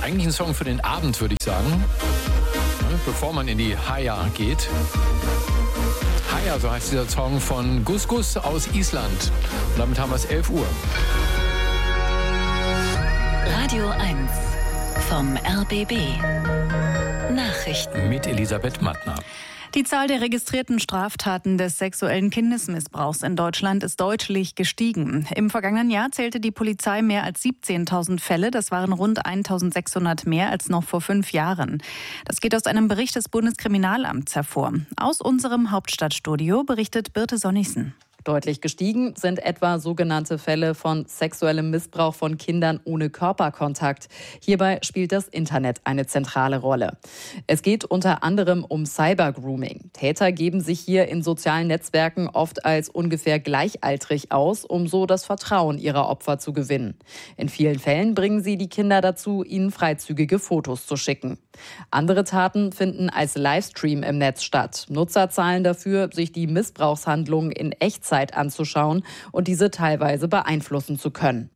Eigentlich ein Song für den Abend, würde ich sagen. Bevor man in die Haja geht. Haja, so heißt dieser Song von Gus Gus aus Island. Und damit haben wir es 11 Uhr. Radio 1 vom RBB. Nachrichten. Mit Elisabeth Mattner. Die Zahl der registrierten Straftaten des sexuellen Kindesmissbrauchs in Deutschland ist deutlich gestiegen. Im vergangenen Jahr zählte die Polizei mehr als 17.000 Fälle. Das waren rund 1.600 mehr als noch vor 5 Jahren. Das geht aus einem Bericht des Bundeskriminalamts hervor. Aus unserem Hauptstadtstudio berichtet Birte Sonnigsen. Deutlich gestiegen sind etwa sogenannte Fälle von sexuellem Missbrauch von Kindern ohne Körperkontakt. Hierbei spielt das Internet eine zentrale Rolle. Es geht unter anderem um Cybergrooming. Täter geben sich hier in sozialen Netzwerken oft als ungefähr gleichaltrig aus, um so das Vertrauen ihrer Opfer zu gewinnen. In vielen Fällen bringen sie die Kinder dazu, ihnen freizügige Fotos zu schicken. Andere Taten finden als Livestream im Netz statt. Nutzer zahlen dafür, sich die Missbrauchshandlungen in Echtzeit anzuschauen und diese teilweise beeinflussen zu können.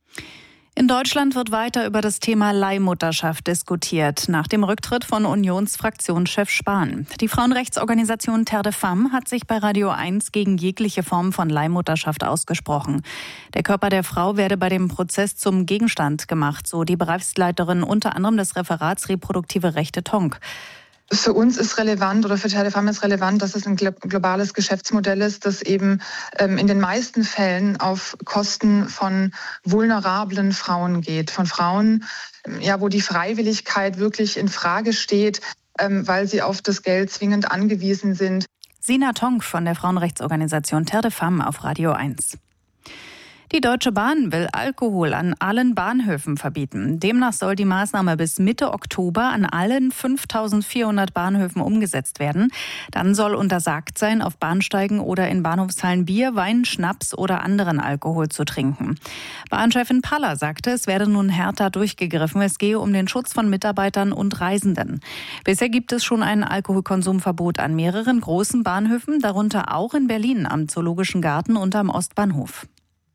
In Deutschland wird weiter über das Thema Leihmutterschaft diskutiert, nach dem Rücktritt von Unionsfraktionschef Spahn. Die Frauenrechtsorganisation Terre des Femmes hat sich bei Radio 1 gegen jegliche Form von Leihmutterschaft ausgesprochen. Der Körper der Frau werde bei dem Prozess zum Gegenstand gemacht, so die Bereichsleiterin unter anderem des Referats Reproduktive Rechte Tonk. Für uns ist relevant oder für Terre des Femmes ist relevant, dass es ein globales Geschäftsmodell ist, das eben in den meisten Fällen auf Kosten von vulnerablen Frauen geht. Von Frauen, wo die Freiwilligkeit wirklich in Frage steht, weil sie auf das Geld zwingend angewiesen sind. Sina Tonk von der Frauenrechtsorganisation Terre des Femmes auf Radio 1. Die Deutsche Bahn will Alkohol an allen Bahnhöfen verbieten. Demnach soll die Maßnahme bis Mitte Oktober an allen 5.400 Bahnhöfen umgesetzt werden. Dann soll untersagt sein, auf Bahnsteigen oder in Bahnhofshallen Bier, Wein, Schnaps oder anderen Alkohol zu trinken. Bahnchefin Paller sagte, es werde nun härter durchgegriffen. Es gehe um den Schutz von Mitarbeitern und Reisenden. Bisher gibt es schon ein Alkoholkonsumverbot an mehreren großen Bahnhöfen, darunter auch in Berlin am Zoologischen Garten und am Ostbahnhof.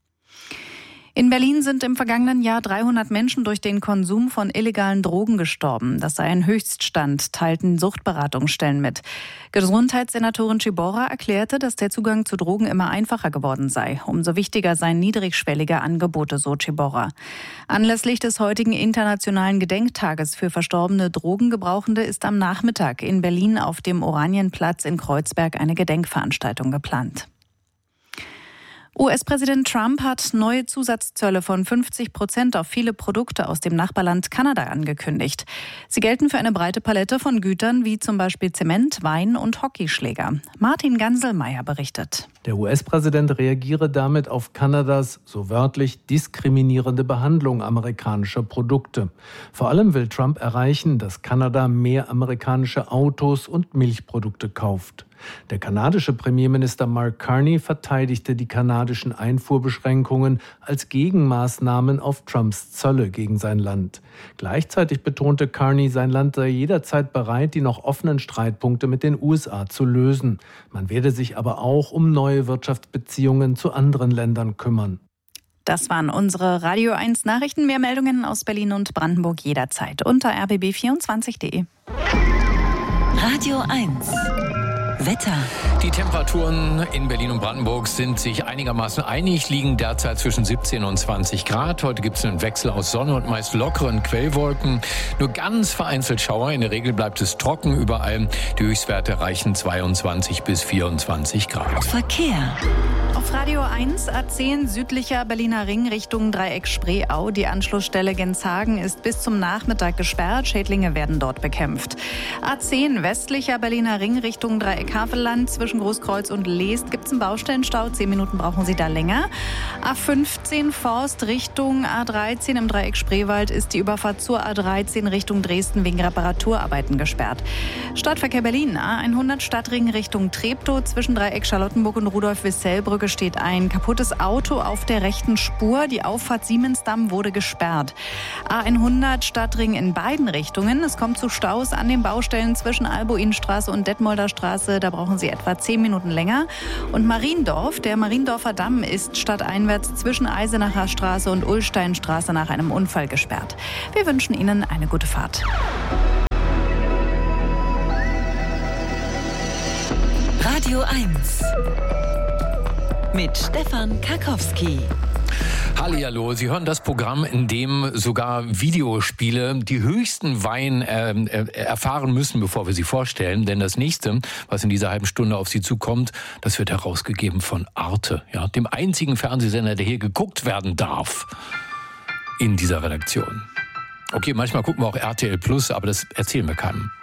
In Berlin sind im vergangenen Jahr 300 Menschen durch den Konsum von illegalen Drogen gestorben. Das sei ein Höchststand, teilten Suchtberatungsstellen mit. Gesundheitssenatorin Ciborra erklärte, dass der Zugang zu Drogen immer einfacher geworden sei. Umso wichtiger seien niedrigschwellige Angebote, so Ciborra. Anlässlich des heutigen internationalen Gedenktages für verstorbene Drogengebrauchende ist am Nachmittag in Berlin auf dem Oranienplatz in Kreuzberg eine Gedenkveranstaltung geplant. US-Präsident Trump hat neue Zusatzzölle von 50% auf viele Produkte aus dem Nachbarland Kanada angekündigt. Sie gelten für eine breite Palette von Gütern wie zum Beispiel Zement, Wein und Hockeyschläger. Martin Ganselmeier berichtet. Der US-Präsident reagiere damit auf Kanadas, so wörtlich, diskriminierende Behandlung amerikanischer Produkte. Vor allem will Trump erreichen, dass Kanada mehr amerikanische Autos und Milchprodukte kauft. Der kanadische Premierminister Mark Carney verteidigte die kanadischen Einfuhrbeschränkungen als Gegenmaßnahmen auf Trumps Zölle gegen sein Land. Gleichzeitig betonte Carney, sein Land sei jederzeit bereit, die noch offenen Streitpunkte mit den USA zu lösen. Man werde sich aber auch um neue Wirtschaftsbeziehungen zu anderen Ländern kümmern. Das waren unsere Radio 1 Nachrichten. Mehr Meldungen aus Berlin und Brandenburg jederzeit unter rbb24.de. Radio 1 Wetter. Die Temperaturen in Berlin und Brandenburg sind sich einigermaßen einig, liegen derzeit zwischen 17 und 20 Grad. Heute gibt es einen Wechsel aus Sonne und meist lockeren Quellwolken. Nur ganz vereinzelt Schauer. In der Regel bleibt es trocken überall. Die Höchstwerte reichen 22 bis 24 Grad. Verkehr. Auf Radio 1 A10 südlicher Berliner Ring Richtung Dreieck Spreeau. Die Anschlussstelle Genshagen ist bis zum Nachmittag gesperrt. Schädlinge werden dort bekämpft. A10 westlicher Berliner Ring Richtung Dreieck Havelland. Zwischen Großkreuz und Leest gibt es einen Baustellenstau. 10 Minuten brauchen Sie da länger. A15 Forst Richtung A13 im Dreieck Spreewald ist die Überfahrt zur A13 Richtung Dresden wegen Reparaturarbeiten gesperrt. Stadtverkehr Berlin A100 Stadtring Richtung Treptow. Zwischen Dreieck Charlottenburg und Rudolf-Wissell-Brücke steht ein kaputtes Auto auf der rechten Spur. Die Auffahrt Siemensdamm wurde gesperrt. A100 Stadtring in beiden Richtungen. Es kommt zu Staus an den Baustellen zwischen Albuinstraße und Detmolder Straße. Da brauchen Sie etwa etwa 10 Minuten länger. Und Mariendorf, der Mariendorfer Damm, ist stadteinwärts zwischen Eisenacher Straße und Ullsteinstraße nach einem Unfall gesperrt. Wir wünschen Ihnen eine gute Fahrt. Radio 1 mit Stefan Karkowski. Hallihallo, Sie hören das Programm, in dem sogar Videospiele die höchsten Weihen erfahren müssen, bevor wir sie vorstellen. Denn das nächste, was in dieser halben Stunde auf Sie zukommt, das wird herausgegeben von Arte, ja, dem einzigen Fernsehsender, der hier geguckt werden darf in dieser Redaktion. Okay, manchmal gucken wir auch RTL Plus, aber das erzählen wir keinem.